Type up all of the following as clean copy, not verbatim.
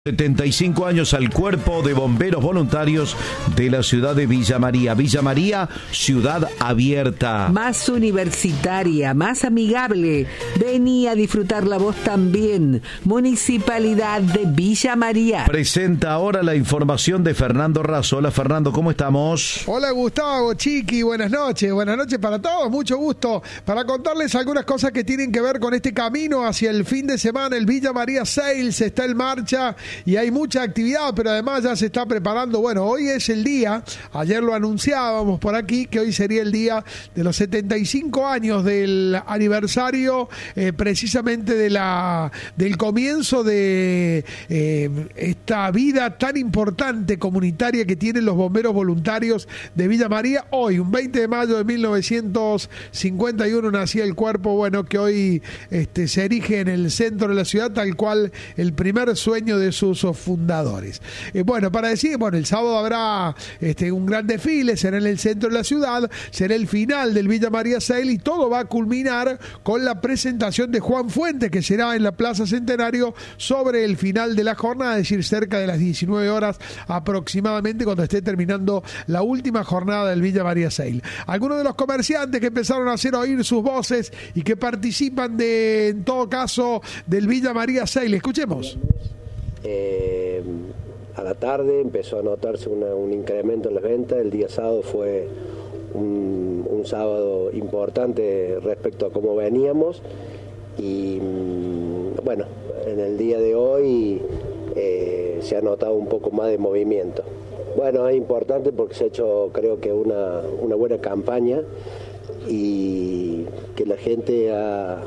75 años al Cuerpo de Bomberos Voluntarios de la ciudad de Villa María. Villa María, ciudad abierta. Más universitaria, más amigable. Vení a disfrutarla vos también. Municipalidad de Villa María. Presenta ahora la información de Fernando Razo. Hola Fernando, ¿cómo estamos? Hola Gustavo, Chiqui, buenas noches para todos, mucho gusto para contarles algunas cosas que tienen que ver con este camino hacia el fin de semana. El Villa María Sales está en marcha y hay mucha actividad, pero además ya se está preparando. Bueno, hoy es el día, ayer lo anunciábamos por aquí, que hoy sería el día de los 75 años del aniversario precisamente del comienzo de esta vida tan importante comunitaria que tienen los bomberos voluntarios de Villa María. Hoy, un 20 de mayo de 1951, nacía el cuerpo, bueno, que hoy se erige en el centro de la ciudad, tal cual el primer sueño de sus fundadores. Para decir, el sábado habrá un gran desfile, será en el centro de la ciudad, será el final del Villa María Sale y todo va a culminar con la presentación de Juan Fuentes, que será en la Plaza Centenario sobre el final de la jornada, es decir, cerca de las 19 horas aproximadamente, cuando esté terminando la última jornada del Villa María Sale. Algunos de los comerciantes que empezaron a hacer oír sus voces y que participan en todo caso del Villa María Sale. Escuchemos. A la tarde empezó a notarse un incremento en las ventas. El día sábado fue un sábado importante respecto a cómo veníamos y en el día de hoy se ha notado un poco más de movimiento. Es importante porque se ha hecho, creo que una buena campaña y que la gente ha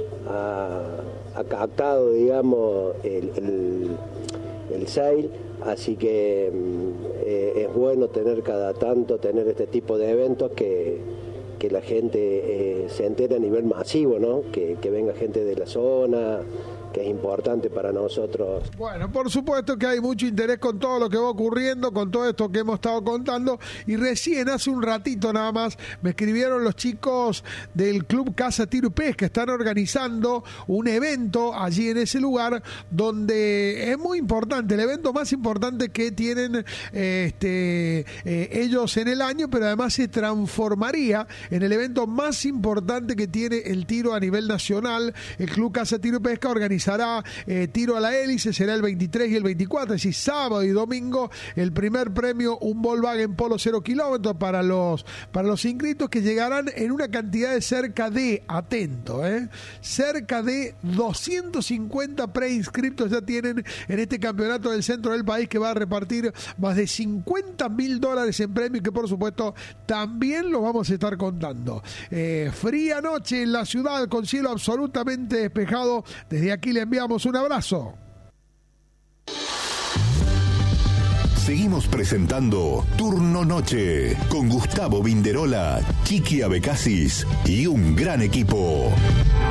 captado, digamos, el sale, así que es bueno tener cada tanto este tipo de eventos que la gente se entere a nivel masivo, ¿no? Que venga gente de la zona, que es importante para nosotros. Bueno, por supuesto que hay mucho interés con todo lo que va ocurriendo, con todo esto que hemos estado contando, y recién hace un ratito nada más me escribieron los chicos del Club Casa Tiro y Pesca. Están organizando un evento allí en ese lugar donde es muy importante, el evento más importante que tienen ellos en el año, pero además se transformaría en el evento más importante que tiene el tiro a nivel nacional. El Club Casa Tiro y Pesca organizará tiro a la hélice, será el 23 y el 24, es decir, sábado y domingo. El primer premio, un Volkswagen Polo 0 kilómetros para los inscritos, que llegarán en una cantidad de cerca de 250 preinscriptos ya tienen en este campeonato del centro del país, que va a repartir más de $50,000 en premios, que por supuesto también lo vamos a estar contando. Fría noche en la ciudad con cielo absolutamente despejado. Desde aquí le enviamos un abrazo. Seguimos presentando Turno Noche con Gustavo Vinderola, Chiqui Abecasis y un gran equipo.